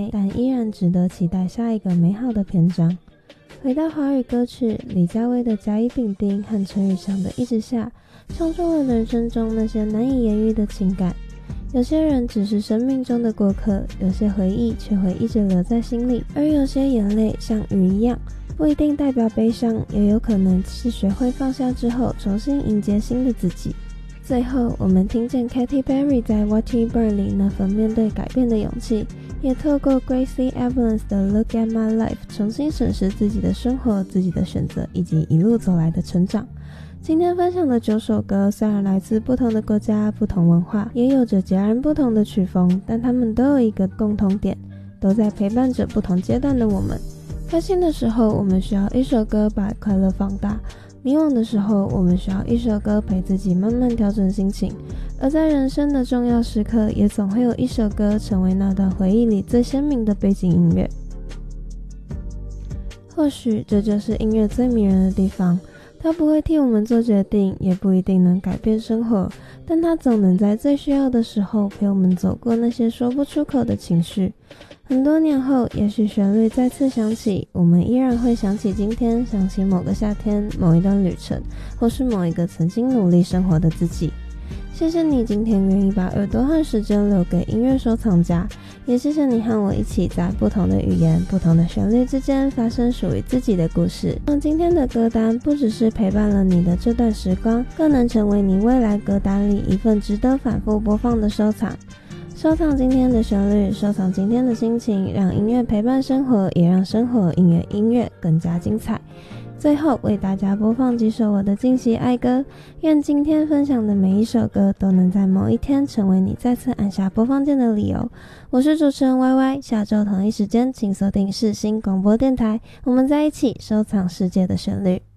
泪，但依然值得期待下一个美好的篇章。回到华语歌曲，李佳薇的甲乙丙丁和陈雨翔的一直下，唱出了人生中那些难以言喻的情感。有些人只是生命中的过客，有些回忆却会一直留在心里，而有些眼泪像雨一样，不一定代表悲伤，也有可能是学会放下之后重新迎接新的自己。最后，我们听见 Katy Perry 在 Watch It Burn 里那份面对改变的勇气，也透过 Gracie Evans 的 Look at My Life 重新审视自己的生活、自己的选择以及一路走来的成长。今天分享的9首歌虽然来自不同的国家、不同文化，也有着截然不同的曲风，但他们都有一个共同点，都在陪伴着不同阶段的我们。开心的时候，我们需要一首歌把快乐放大；迷惘的时候，我们需要一首歌陪自己慢慢调整心情。而在人生的重要时刻，也总会有一首歌成为那段回忆里最鲜明的背景音乐。或许这就是音乐最迷人的地方，它不会替我们做决定，也不一定能改变生活，但它总能在最需要的时候陪我们走过那些说不出口的情绪。很多年后，也许旋律再次响起，我们依然会想起今天，想起某个夏天，某一段旅程，或是某一个曾经努力生活的自己。谢谢你今天愿意把耳朵和时间留给音乐收藏家，也谢谢你和我一起在不同的语言、不同的旋律之间发生属于自己的故事。让今天的歌单不只是陪伴了你的这段时光，更能成为你未来歌单里一份值得反复播放的收藏。收藏今天的旋律，收藏今天的心情，让音乐陪伴生活，也让生活因为音乐更加精彩。最后为大家播放几首我的惊喜爱歌，愿今天分享的每一首歌都能在某一天成为你再次按下播放键的理由。我是主持人 YY， 下周同一时间请锁定世新广播电台，我们在一起收藏世界的旋律。